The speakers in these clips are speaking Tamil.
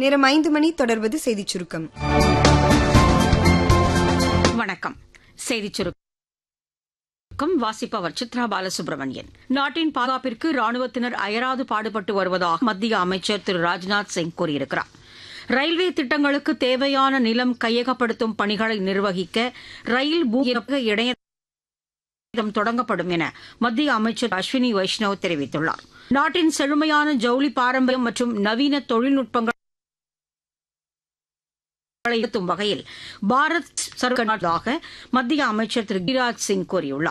நேரம் 5 மணி. தொடர்வது செய்திச் சுருக்கம். வணக்கம். செய்திச் சுருக்கம் வாசிப்பவர் சித்ரா பாலசுப்ரமணியன். நாட்டின் பாதுகாப்பிற்கு ராணுவத்தினர் அயராது பாடுபட்டு வருவதாக மத்திய அமைச்சர் திரு ராஜ்நாத் சிங் கூறியிருக்கிறார். ரயில்வே திட்டங்களுக்கு தேவையான நிலம் கையகப்படுத்தும் பணிகளை நிர்வகிக்க ரயில் பூமியாக இணையம் தொடங்கப்படும் என மத்திய அமைச்சர் அஸ்வினி வைஷ்ணவ் தெரிவித்துள்ளார். நாட்டின் செழுமையான ஜவுளி பாரம்பரியம் மற்றும் நவீன தொழில்நுட்பங்கள் வகையில் பாரத் சர்வதாக மத்திய அமைச்சர் திரு கிரிராஜ் சிங்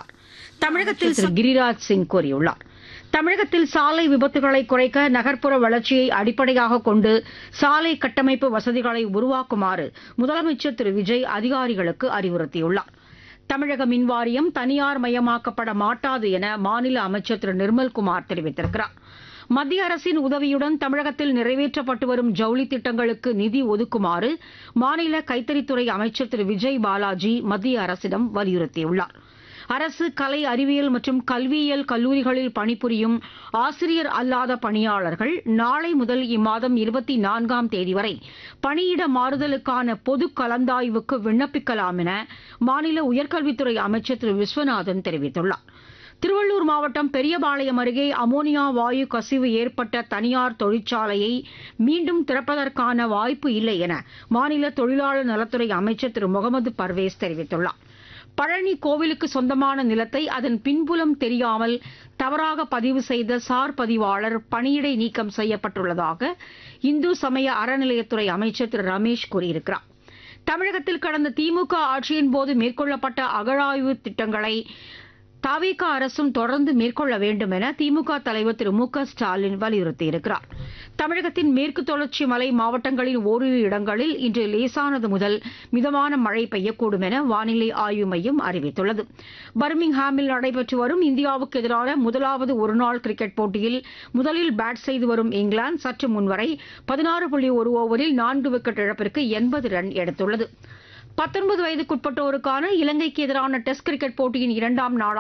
கூறியுள்ளார். தமிழகத்தில் சாலை விபத்துகளை குறைக்க நகர்ப்புற வளர்ச்சியை அடிப்படையாக கொண்டு சாலை கட்டமைப்பு வசதிகளை உருவாக்குமாறு முதலமைச்சர் திரு விஜய் அதிகாரிகளுக்கு அறிவுறுத்தியுள்ளார். தமிழக மின்வாரியம் தனியார் மயமாக்கப்பட மாட்டாது என மாநில அமைச்சர் திரு நிர்மல்குமார் தெரிவித்திருக்கிறார். மத்திய அரசின் உதவியுடன் தமிழகத்தில் நிறைவேற்றப்பட்டு வரும் ஜவுளி திட்டங்களுக்கு நிதி ஒதுக்குமாறு மாநில கைத்தறித்துறை அமைச்சர் திரு விஜய் பாலாஜி மத்திய அரசிடம் வலியுறுத்தியுள்ளார். அரசு கலை அறிவியல் மற்றும் கல்வியியல் கல்லூரிகளில் பணிபுரியும் ஆசிரியர் அல்லாத பணியாளர்கள் நாளை முதல் இம்மாதம் 24ஆம் தேதி வரை பணியிட மாறுதலுக்கான பொது கலந்தாய்வுக்கு விண்ணப்பிக்கலாம் என மாநில உயர்கல்வித்துறை அமைச்சர் திரு விஸ்வநாதன் தெரிவித்துள்ளார். திருவள்ளூர் மாவட்டம் பெரியபாளையம் அருகே அமோனியா வாயு கசிவு ஏற்பட்ட தனியார் தொழிற்சாலையை மீண்டும் திறப்பதற்கான வாய்ப்பு இல்லை என மாநில தொழிலாளர் நலத்துறை அமைச்சர் திரு முகமது பர்வேஸ் தெரிவித்துள்ளார். பழனி கோவிலுக்கு சொந்தமான நிலத்தை அதன் பின்புலம் தெரியாமல் தவறாக பதிவு செய்த சார் பதிவாளர் பணியிடை நீக்கம் செய்யப்பட்டுள்ளதாக இந்து சமய அறநிலையத்துறை அமைச்சர் திரு ரமேஷ் கூறியிருக்கிறார். தமிழகத்தில் கடந்த திமுக ஆட்சியின் போது மேற்கொள்ளப்பட்ட அகழாய்வு திட்டங்களை தவிக அரசும் தொடர்ந்து மேற்கொள்ள வேண்டும் என திமுக தலைவர் திரு மு க ஸ்டாலின் வலியுறுத்தியிருக்கிறார். தமிழகத்தின் மேற்கு தொடர்ச்சி மலை மாவட்டங்களின் ஓரிரு இடங்களில் இன்று லேசானது முதல் மிதமான மழை பெய்யக்கூடும் என வானிலை ஆய்வு மையம் அறிவித்துள்ளது. பர்மிங்ஹாமில் நடைபெற்று வரும் இந்தியாவுக்கு எதிரான முதலாவது ஒருநாள் கிரிக்கெட் போட்டியில் முதலில் பேட் செய்து வரும் இங்கிலாந்து சற்று முன்வரை 16.1 ஓவரில் 4 விக்கெட் இழப்பிற்கு 80 ரன் எடுத்துள்ளது. 19 வயதுக்குட்பட்டோருக்கான இலங்கைக்கு எதிரான டெஸ்ட் கிரிக்கெட் போட்டியின் 2ஆம் நாளான